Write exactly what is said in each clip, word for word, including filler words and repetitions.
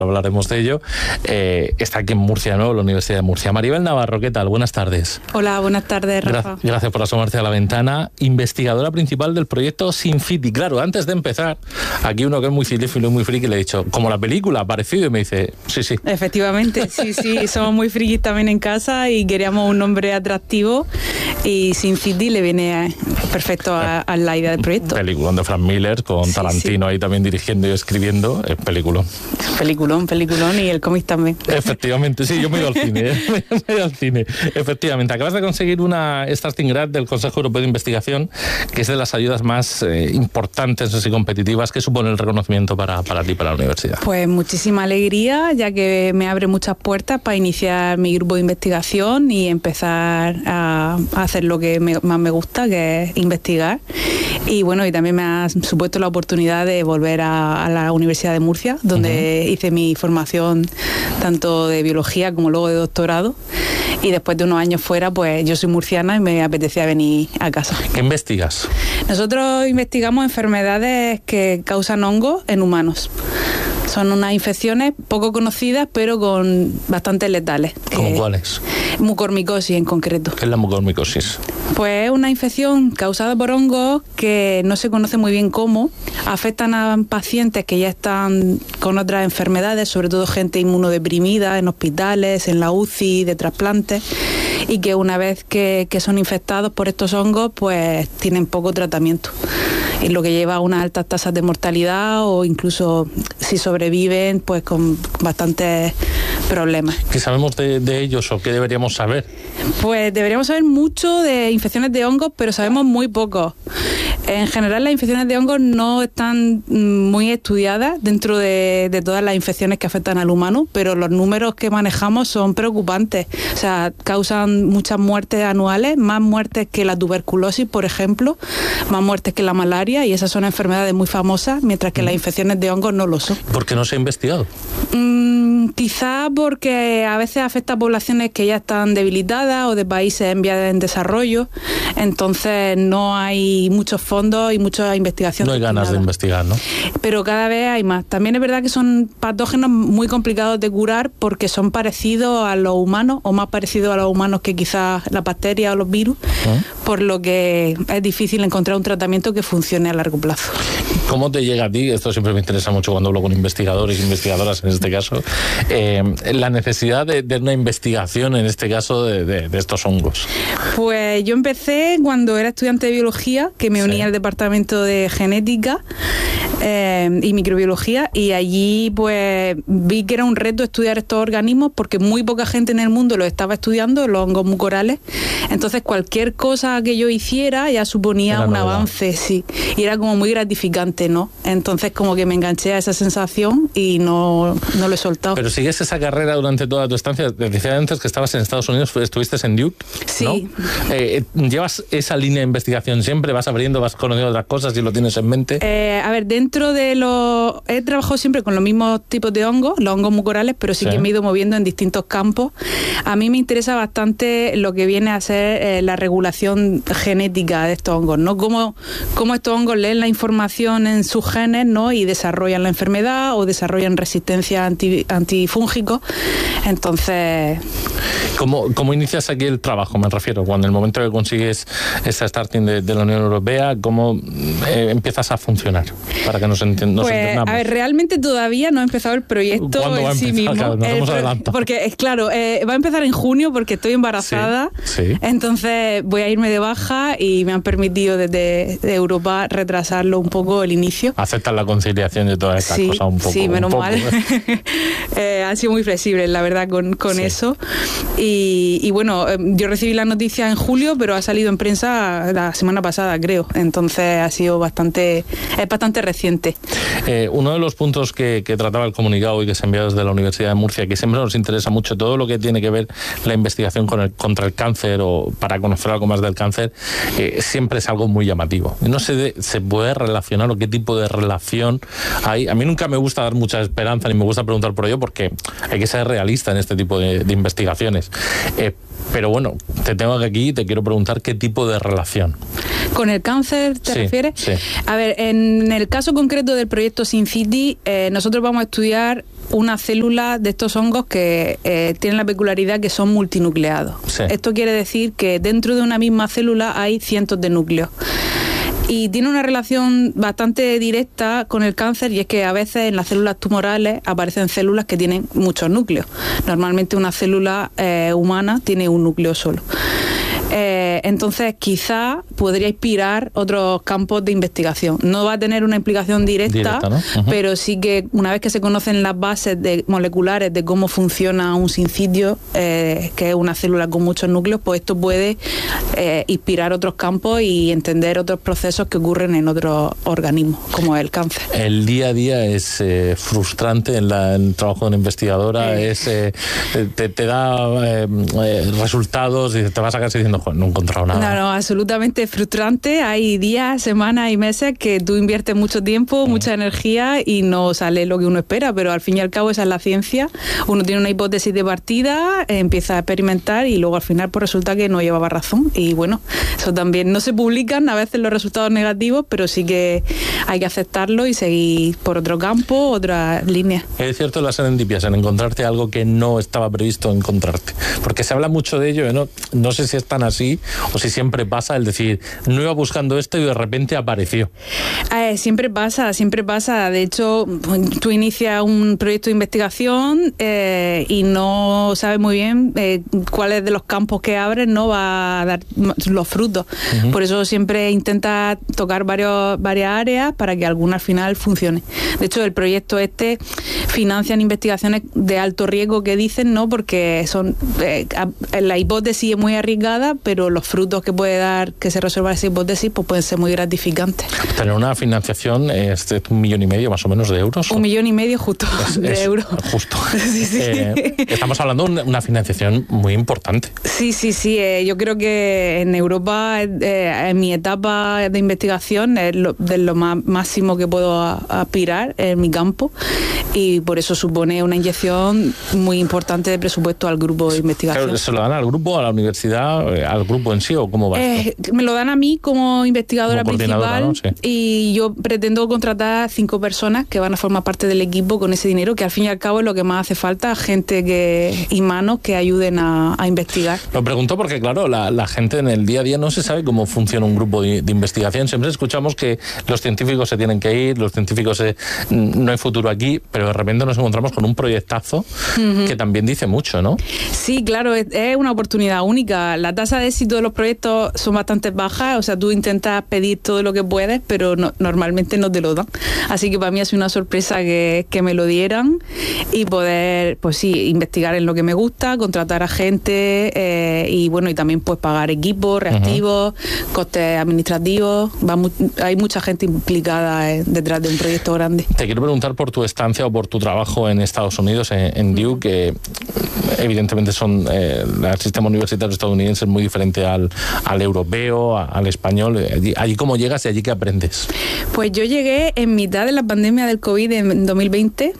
hablaremos de ello. Eh, está aquí en Murcia, ¿no? La Universidad de Murcia. Maribel Navarro, ¿qué tal? Buenas tardes. Hola, buenas tardes, Rafa. Gra- gracias por asomarse a la ventana. Investigadora principal del proyecto Sinfiti. Claro, antes de empezar, aquí uno que es muy cinéfilo y muy friki le he dicho, como la película, parecido, y me dice, sí, sí. Efectivamente, sí, sí, somos muy frikis también en casa y queríamos un nombre atractivo y Sinfiti le viene perfecto a, a la idea del proyecto. Peliculón de Frank Miller, con Sí, Tarantino sí. ahí también dirigiendo y escribiendo, es peliculón. Peliculón, peliculón y el cómic también. Efectivamente, sí, yo me he ido al cine, ¿eh? me he ido al cine. Efectivamente, acabas de conseguir una Starting Grant del Consejo Europeo de Investigación, que es de las ayudas más eh, importantes y competitivas que supone el reconocimiento para, para ti, para la universidad. Pues muchísima alegría, ya que me abre muchas puertas para iniciar mi grupo de investigación y empezar a, a hacer lo que me- más me gusta, que es investigar. Y bueno, y también me ha supuesto la oportunidad de volver a, a la Universidad de Murcia, donde uh-huh. hice mi formación tanto de biología como luego de doctorado. Y después de unos años fuera, pues yo soy murciana y me apetecía venir a casa. ¿Qué investigas? Nosotros investigamos enfermedades que causan hongos en humanos. Son unas infecciones poco conocidas, pero con bastante letales. ¿Cómo cuáles? Mucormicosis en concreto. ¿Qué es la mucormicosis? Pues es una infección causada por hongos que no se conoce muy bien cómo. Afectan a pacientes que ya están con otras enfermedades, sobre todo gente inmunodeprimida en hospitales, en la U C I, de trasplantes, y que una vez que, que son infectados por estos hongos, pues tienen poco tratamiento. Y lo que lleva a unas altas tasas de mortalidad o incluso si sobreviven, pues con bastantes problemas. ¿Qué sabemos de, de ellos o qué deberíamos saber? Pues deberíamos saber mucho de infecciones de hongos, pero sabemos muy poco. En general, las infecciones de hongos no están muy estudiadas dentro de, de todas las infecciones que afectan al humano, pero los números que manejamos son preocupantes. O sea, causan muchas muertes anuales, más muertes que la tuberculosis, por ejemplo, más muertes que la malaria, y esas son enfermedades muy famosas, mientras que las infecciones de hongos no lo son. ¿Por qué no se ha investigado? Mm, quizá porque a veces afecta a poblaciones que ya están debilitadas o de países en vías de desarrollo, entonces no hay muchos fondos y mucha investigación. No hay ganas de investigar, ¿no? Pero cada vez hay más. También es verdad que son patógenos muy complicados de curar porque son parecidos a los humanos o más parecidos a los humanos que quizás las bacterias o los virus, ¿eh? Por lo que es difícil encontrar un tratamiento que funcione a largo plazo. ¿Cómo te llega a ti? Esto siempre me interesa mucho cuando hablo con investigadores e investigadoras en este caso. Eh, la necesidad de, de una investigación en este caso de, de, de estos hongos. Pues yo empecé cuando era estudiante de biología, que me uní sí. al departamento de genética eh, y microbiología, y allí pues vi que era un reto estudiar estos organismos porque muy poca gente en el mundo los estaba estudiando, los hongos mucorales. Entonces cualquier cosa que yo hiciera ya suponía era un novedad. avance, sí, y era como muy gratificante, ¿no? Entonces como que me enganché a esa sensación y no, no lo he soltado. Pero sigues esa carrera durante toda tu estancia. Te decía antes que estabas en Estados Unidos, estuviste en Duke, sí. ¿no? Eh, ¿Llevas esa línea de investigación siempre? ¿Vas abriendo, vas conociendo otras cosas y lo tienes en mente? Eh, a ver, dentro de los... He trabajado siempre con los mismos tipos de hongos, los hongos mucorales, pero sí, sí. que me he ido moviendo en distintos campos. A mí me interesa bastante lo que viene a ser eh, la regulación genética de estos hongos, ¿no? Cómo, cómo estos hongos leen la información en sus genes, ¿no? Y desarrollan la enfermedad o desarrollan resistencia anti, antifúngicos. Entonces... ¿Cómo, ¿Cómo inicias aquí el trabajo? Me refiero, cuando en el momento que consigues esta starting de, de la Unión Europea, ¿cómo eh, empiezas a funcionar? Para que nos, enti- nos pues, entendamos. A ver, realmente todavía no ha empezado el proyecto ¿Cuándo en va a sí empezar? mismo. Claro, nos eh, hemos adelantado. Porque, es claro, eh, va a empezar en junio porque estoy embarazada, sí, sí. entonces voy a irme de baja y me han permitido desde de Europa retrasarlo un poco el inicio. Aceptan la conciliación de todas estas sí, cosas un poco. Sí, menos un poco. mal. eh, han sido muy flexibles, la verdad, con, con sí. eso. Y, y bueno, yo recibí la noticia en julio, pero ha salido en prensa la semana pasada, creo. Entonces ha sido bastante, es bastante reciente. Eh, uno de los puntos que, que trataba el comunicado y que se envió desde la Universidad de Murcia, que siempre nos interesa mucho, todo lo que tiene que ver la investigación con el, contra el cáncer o para conocer algo más del cáncer, eh, siempre es algo muy llamativo. No sé, de, se puede relacionar o qué tipo de relación hay. A mí nunca me gusta dar mucha esperanza ni me gusta preguntar por ello, porque porque hay que ser realista en este tipo de, de investigaciones. Eh, pero bueno, te tengo aquí y te quiero preguntar qué tipo de relación. ¿Con el cáncer te sí, refieres? Sí. A ver, en el caso concreto del proyecto SynCity, eh, nosotros vamos a estudiar una célula de estos hongos que eh, tienen la peculiaridad que son multinucleados. Sí. Esto quiere decir que dentro de una misma célula hay cientos de núcleos. Y tiene una relación bastante directa con el cáncer, y es que a veces en las células tumorales aparecen células que tienen muchos núcleos. Normalmente una célula eh, humana tiene un núcleo solo. Eh, entonces quizá podría inspirar otros campos de investigación. No va a tener una implicación directa, Directa, ¿no? Uh-huh. pero sí que una vez que se conocen las bases de, moleculares de cómo funciona un SynCity, eh, que es una célula con muchos núcleos, pues esto puede eh, inspirar otros campos y entender otros procesos que ocurren en otros organismos, como el cáncer. El día a día es eh, frustrante en, la, en el trabajo de una investigadora, Eh. es eh, te, te da eh, eh, resultados y te vas a casa diciendo, joder, no he encontrado nada. No, no, absolutamente frustrante. Hay días, semanas y meses que tú inviertes mucho tiempo, mm. mucha energía y no sale lo que uno espera, pero al fin y al cabo esa es la ciencia. Uno tiene una hipótesis de partida, eh, empieza a experimentar y luego al final pues resulta que no llevaba razón. Y bueno, eso también no se publican a veces los resultados negativos, pero sí que hay que aceptarlo y seguir por otro campo, otras líneas. Es cierto las serendipias, en encontrarte algo que no estaba previsto encontrarte, porque se habla mucho de ello, ¿eh? no, no sé si es tan así o si siempre pasa el decir, no iba buscando esto y de repente apareció. Eh, siempre pasa, siempre pasa. De hecho, tú inicias un proyecto de investigación eh, y no sabes muy bien eh, cuáles de los campos que abres no va a dar los frutos. Uh-huh. Por eso siempre intentas tocar varios, varias áreas para que alguna al final funcione. De hecho, el proyecto este financian investigaciones de alto riesgo que dicen, ¿no? Porque son eh, la hipótesis es muy arriesgada, pero los frutos que puede dar que se resuelva esa hipótesis pues pueden ser muy gratificantes. Tener una financiación es de un millón y medio más o menos de euros. Un millón y medio justo es, de es euros. Justo. Sí, sí. Eh, estamos hablando de una financiación muy importante. Sí, sí, sí. Eh, yo creo que en Europa, eh, en mi etapa de investigación, es lo, de lo más máximo que puedo a, aspirar en mi campo, y por eso supone una inyección muy importante de presupuesto al grupo de investigación. Claro, ¿se lo dan al grupo, a la universidad, al grupo en sí o cómo va eh, esto? Me lo dan a mí como investigadora como principal, ¿no? Sí. Y yo pretendo contratar cinco personas que van a formar parte del equipo con ese dinero, que al fin y al cabo es lo que más hace falta, gente que y manos que ayuden a, a investigar. Lo pregunto porque, claro, la, la gente en el día a día no se sabe cómo funciona un grupo de, de investigación. Siempre escuchamos que los científicos se tienen que ir, los científicos se, no hay futuro aquí, pero de repente nos encontramos con un proyectazo uh-huh. que también dice mucho, ¿no? Sí, claro, es, es una oportunidad única. La tasa de éxito de los proyectos son bastante bajas, o sea, tú intentas pedir todo lo que puedes, pero no, normalmente no te lo dan. Así que para mí ha sido una sorpresa que, que me lo dieran y poder, pues sí, investigar en lo que me gusta, contratar a gente eh, y bueno, y también pues pagar equipos, reactivos, uh-huh. costes administrativos. Va mu- hay mucha gente implicada eh, detrás de un proyecto grande. Te quiero preguntar por tu estancia o por tu trabajo en Estados Unidos, en, en Duke, que uh-huh. evidentemente son eh, el sistema universitario estadounidense es muy diferente al, al europeo, a, al español. Allí, allí cómo llegas y allí qué aprendes. Pues yo llegué en mitad de la pandemia del COVID en dos mil veinte.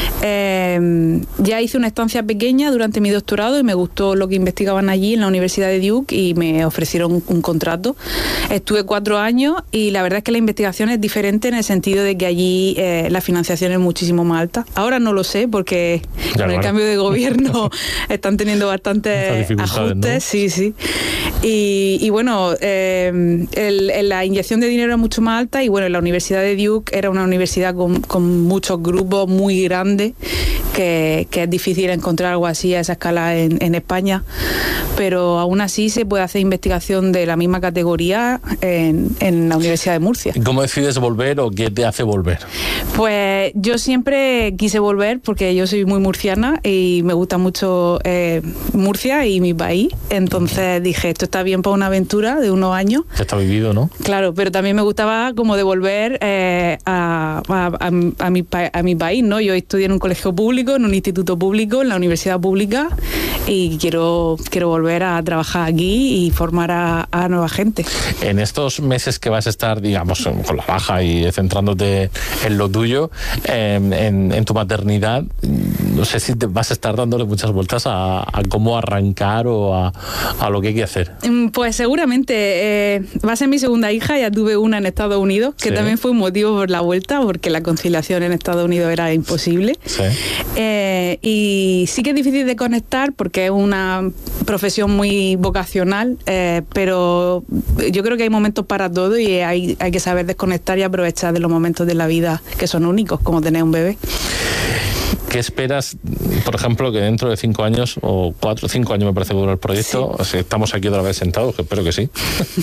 Eh, ya hice una estancia pequeña durante mi doctorado y me gustó lo que investigaban allí en la Universidad de Duke y me ofrecieron un, un contrato. Estuve cuatro años y la verdad es que la investigación es diferente en el sentido de que allí eh, la financiación es muchísimo más alta. Ahora no lo sé porque ya, con el claro. cambio de gobierno están teniendo bastantes ajustes. ¿No? Sí, sí. Y, y bueno, eh, el, el, la inyección de dinero era mucho más alta y bueno, la Universidad de Duke era una universidad con, con muchos grupos muy grandes, que, que es difícil encontrar algo así a esa escala en, en España, pero aún así se puede hacer investigación de la misma categoría en, en la Universidad de Murcia. ¿Y cómo decides volver o qué te hace volver? Pues yo siempre quise volver porque yo soy muy murciana y me gusta mucho eh, Murcia y mi país, entonces dije, esto está bien para una aventura de unos años. Ya está vivido, ¿no? Claro, pero también me gustaba como devolver eh, a, a, a, a, mi, a mi país, ¿no? Yo estudié en un colegio público, en un instituto público, en la universidad pública y quiero, quiero volver a trabajar aquí y formar a, a nueva gente. En estos meses que vas a estar, digamos, con la baja y centrándote en lo tuyo, eh, en, en tu maternidad, no sé si te vas a estar dándole muchas vueltas a, a cómo arrancar o a, a lo que hay que hacer. Pues seguramente eh, va a ser mi segunda hija, ya tuve una en Estados Unidos, que sí. también fue un motivo por la vuelta, porque la conciliación en Estados Unidos era imposible. Sí. Eh, y sí que es difícil de conectar porque es una profesión muy vocacional, eh, pero yo creo que hay momentos para todo y hay, hay que saber desconectar y aprovechar de los momentos de la vida que son únicos, como tener un bebé. ¿Qué esperas, por ejemplo, que dentro de cinco años, o cuatro o cinco años me parece que dura el proyecto, sí. si estamos aquí otra vez sentados, que espero que sí,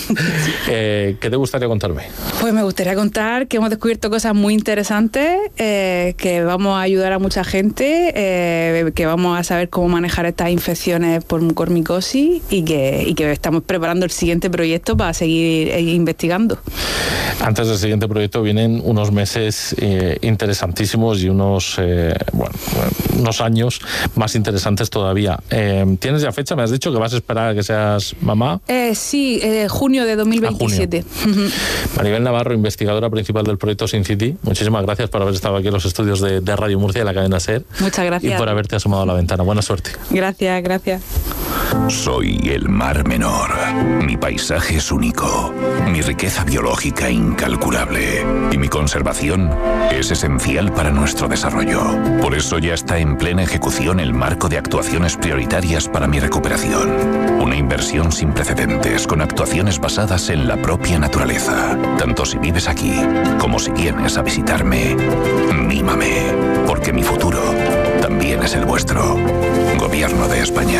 eh, ¿qué te gustaría contarme? Pues me gustaría contar que hemos descubierto cosas muy interesantes, eh, que vamos a ayudar a mucha gente, eh, que vamos a saber cómo manejar estas infecciones por mucormicosis y que, y que estamos preparando el siguiente proyecto para seguir eh, investigando. Antes del siguiente proyecto vienen unos meses eh, interesantísimos y unos, eh, bueno, unos años más interesantes todavía. Eh, ¿Tienes ya fecha? Me has dicho que vas a esperar a que seas mamá. Eh, sí, eh, junio de dos mil veintisiete. Uh-huh. Maribel Navarro, investigadora principal del proyecto Sin City, muchísimas gracias por haber estado aquí en los estudios de, de Radio Murcia y la cadena SER. Muchas gracias. Y por haberte asomado a la ventana. Buena suerte. Gracias, gracias. Soy el Mar Menor. Mi paisaje es único, mi riqueza biológica incalculable y mi conservación es esencial para nuestro desarrollo. Por eso ya está en plena ejecución el marco de actuaciones prioritarias para mi recuperación. Una inversión sin precedentes con actuaciones basadas en la propia naturaleza. Tanto si vives aquí como si vienes a visitarme, mímame, porque mi futuro también es el vuestro. Gobierno de España.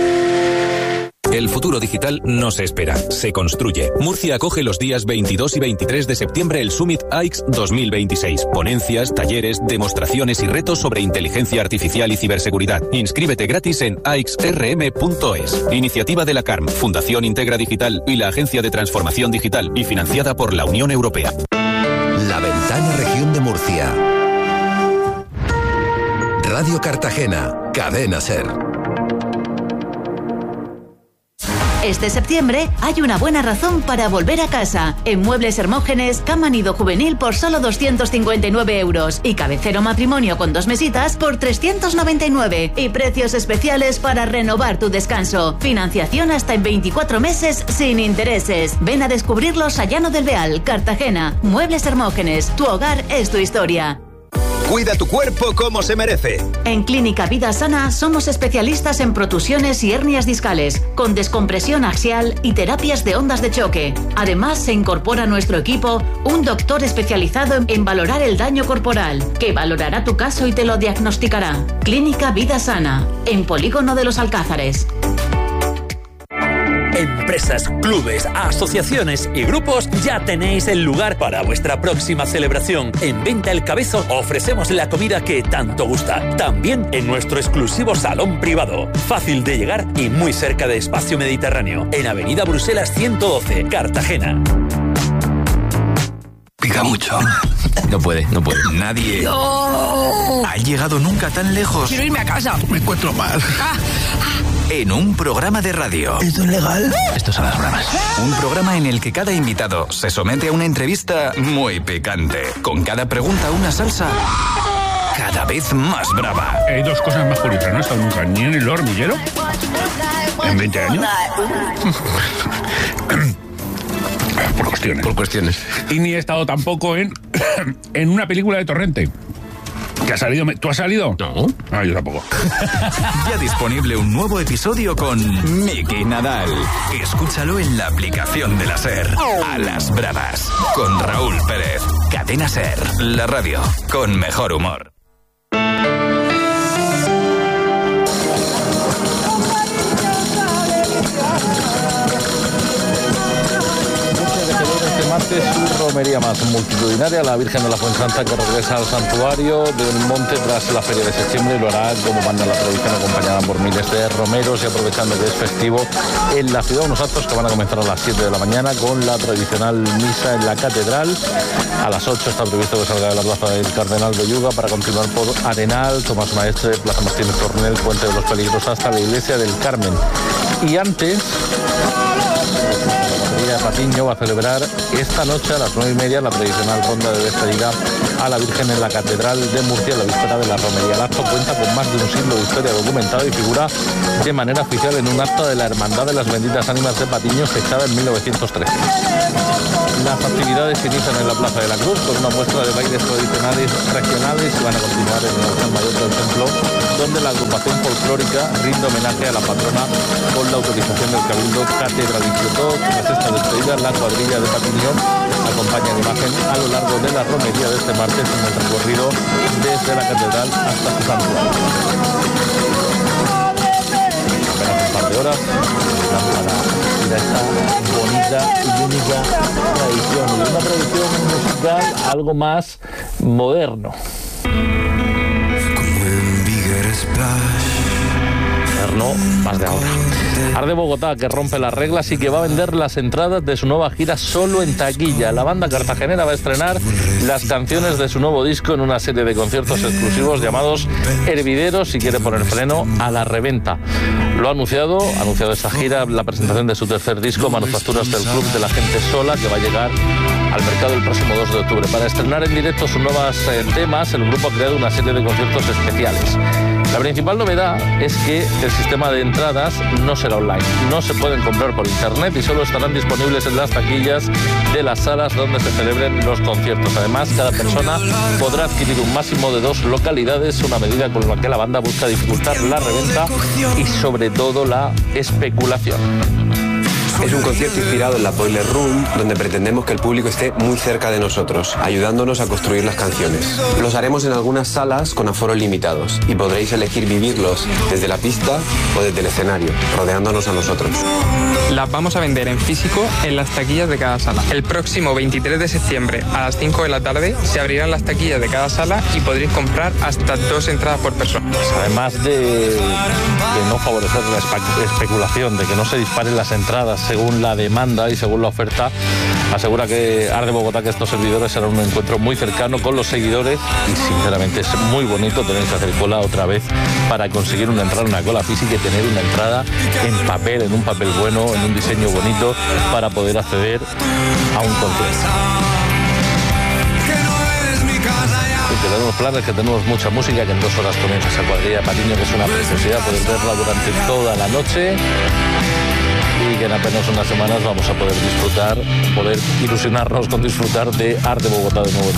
El futuro digital no se espera, se construye. Murcia acoge los días veintidós y veintitrés de septiembre el Summit A X dos mil veintiséis. Ponencias, talleres, demostraciones y retos sobre inteligencia artificial y ciberseguridad. Inscríbete gratis en a x r m punto es. Iniciativa de la C A R M, Fundación Integra Digital y la Agencia de Transformación Digital y financiada por la Unión Europea. La Ventana Región de Murcia. Radio Cartagena, Cadena SER. Este septiembre hay una buena razón para volver a casa. En Muebles Hermógenes, cama nido juvenil por solo doscientos cincuenta y nueve euros y cabecero matrimonio con dos mesitas por trescientos noventa y nueve. Y precios especiales para renovar tu descanso. Financiación hasta en veinticuatro meses sin intereses. Ven a descubrirlos a Llano del Beal, Cartagena. Muebles Hermógenes, tu hogar es tu historia. Cuida tu cuerpo como se merece. En Clínica Vida Sana somos especialistas en protusiones y hernias discales, con descompresión axial y terapias de ondas de choque. Además, se incorpora a nuestro equipo un doctor especializado en, en valorar el daño corporal, que valorará tu caso y te lo diagnosticará. Clínica Vida Sana, en Polígono de los Alcázares. Empresas, clubes, asociaciones y grupos, ya tenéis el lugar para vuestra próxima celebración. En Venta El Cabezo ofrecemos la comida que tanto gusta. También en nuestro exclusivo salón privado. Fácil de llegar y muy cerca de Espacio Mediterráneo. En Avenida Bruselas ciento doce, Cartagena. Pica mucho. No puede, no puede. Nadie no. ha llegado nunca tan lejos. Quiero irme a casa. Me encuentro mal. Ah, ah. En un programa de radio. ¿Esto es legal? Esto son las bromas. Un programa en el que cada invitado se somete a una entrevista muy picante. Con cada pregunta una salsa cada vez más brava. Hay dos cosas más curiosas. No he estado nunca ni en el hormiguero en veinte años. Por cuestiones. Por cuestiones. Y ni he estado tampoco en, en una película de Torrente. ¿Que ha salido? ¿Tú has salido? No. Ah, yo tampoco. Ya disponible un nuevo episodio con Miki Nadal. Escúchalo en la aplicación de la SER. A las bravas. Con Raúl Pérez. Cadena SER. La radio con mejor humor. Martes, un romería más multitudinaria, la Virgen de la Fuensanta, que regresa al santuario del monte tras la feria de septiembre, y lo hará como manda la tradición, acompañada por miles de romeros y aprovechando que es festivo en la ciudad. Unos actos que van a comenzar a las siete de la mañana con la tradicional misa en la catedral. A las ocho está previsto que salga de la plaza del Cardenal Belluga para continuar por Arenal, Tomás Maestre, Plaza Martínez Tornel, Puente de los Peligros hasta la Iglesia del Carmen. Y antes, la Patiño va a celebrar esta noche a las nueve y media la tradicional ronda de despedida a la Virgen en la Catedral de Murcia, la víspera de la romería. El acto cuenta con más de un siglo de historia documentada y figura de manera oficial en un acta de la Hermandad de las Benditas Ánimas de Patiño, fechada en mil novecientos trece. Las actividades se inician en la Plaza de la Cruz con una muestra de bailes tradicionales regionales y van a continuar en el altar mayor del templo, donde la agrupación folclórica rinde homenaje a la patrona con la autorización del Cabildo Catedralicio. Tras esta despedida, la cuadrilla de Patiño acompaña la imagen a lo largo de la romería de este martes en el recorrido desde la catedral hasta su santuario. Apenas un par de horas para ir a esta bonita y única tradición, y una tradición musical algo más moderno. No, más de ahora. Arde Bogotá, que rompe las reglas y que va a vender las entradas de su nueva gira solo en taquilla. La banda cartagenera va a estrenar las canciones de su nuevo disco en una serie de conciertos exclusivos llamados Hervideros, y quiere poner freno a la reventa. Lo ha anunciado, ha anunciado esta gira, la presentación de su tercer disco, Manufacturas del Club de la Gente Sola, que va a llegar al mercado el próximo dos de octubre. Para estrenar en directo sus nuevos eh, temas, el grupo ha creado una serie de conciertos especiales. La principal novedad es que el sistema de entradas no será online, no se pueden comprar por internet y solo estarán disponibles en las taquillas de las salas donde se celebren los conciertos. Además, cada persona podrá adquirir un máximo de dos localidades, una medida con la que la banda busca dificultar la reventa y sobre todo la especulación. Es un concierto inspirado en la Boiler Room, donde pretendemos que el público esté muy cerca de nosotros, ayudándonos a construir las canciones. Los haremos en algunas salas con aforos limitados y podréis elegir vivirlos desde la pista o desde el escenario, rodeándonos a nosotros. Las vamos a vender en físico en las taquillas de cada sala. El próximo veintitrés de septiembre a las cinco de la tarde se abrirán las taquillas de cada sala y podréis comprar hasta dos entradas por persona. Además de, de no favorecer la espe- especulación, de que no se disparen las entradas según la demanda y según la oferta, asegura que Arde Bogotá que estos servidores serán un encuentro muy cercano con los seguidores y sinceramente es muy bonito tener que hacer cola otra vez para conseguir una entrada, una cola física y tener una entrada en papel, en un papel bueno, en un diseño bonito para poder acceder a un concierto. Que tenemos planes, que tenemos mucha música, que en dos horas comienza esa cuadrilla de Patiño, que es una preciosidad poder verla durante toda la noche, y que en apenas unas semanas vamos a poder disfrutar, poder ilusionarnos con disfrutar de Arde Bogotá de nuevo.